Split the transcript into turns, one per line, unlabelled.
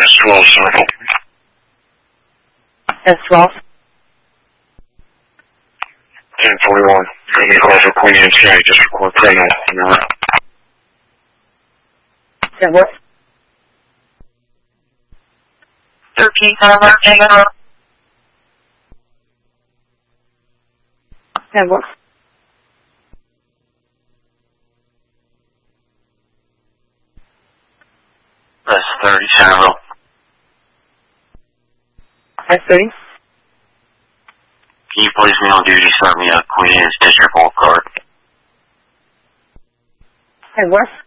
S12 Circle.
S12.
1041. Got me call for Queen Anne County District Court criminal.
That what?
13 Alert Tango.
That what?
That's 30 Tango.
S30.
Can you place me on duty, start me a Queen Anne's District Court card?
That what?